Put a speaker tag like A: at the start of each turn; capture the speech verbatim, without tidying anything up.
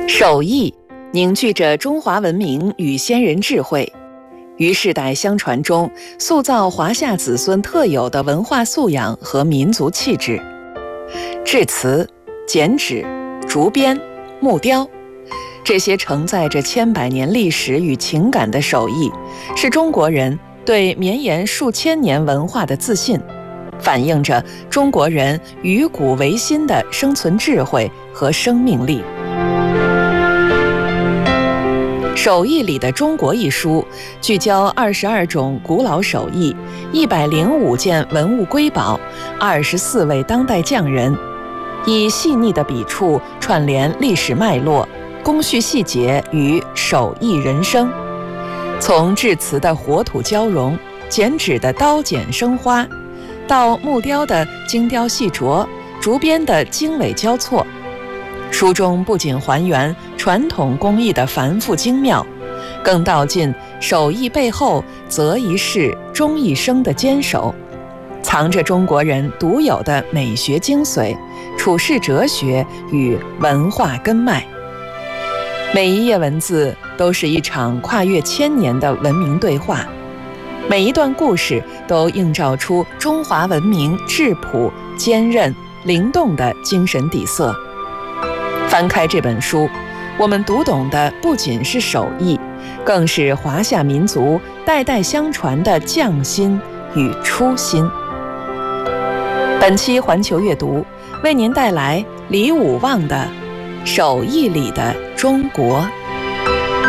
A: 手艺凝聚着中华文明与先人智慧，于世代相传中塑造华夏子孙特有的文化素养和民族气质。制瓷、剪纸、竹编、木雕，这些承载着千百年历史与情感的手艺，是中国人对绵延数千年文化的自信，反映着中国人与古为新的生存智慧和生命力。手艺里的中国一书聚焦二十二种古老手艺，一百零五件文物瑰宝，二十四位当代匠人，以细腻的笔触串联历史脉络、工序细节与手艺人生。从制瓷的火土交融，剪纸的刀剪生花，到木雕的精雕细琢，竹编的经纬交错。书中不仅还原传统工艺的繁复精妙，更道尽手艺背后择一事终一生的坚守，藏着中国人独有的美学精髓、处世哲学与文化根脉。每一页文字都是一场跨越千年的文明对话，每一段故事都映照出中华文明质朴、坚韧、灵动的精神底色。翻开这本书，我们读懂的不仅是手艺，更是华夏民族代代相传的匠心与初心。本期环球阅读为您带来李武旺的《手艺里的中国》。